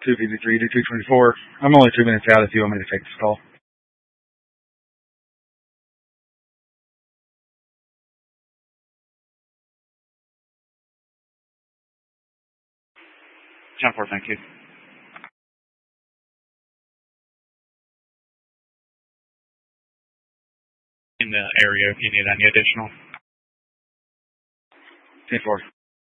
253 to 224. I'm only 2 minutes out if you want me to take this call. John 4, thank you. In the area if you need any additional. 10-4.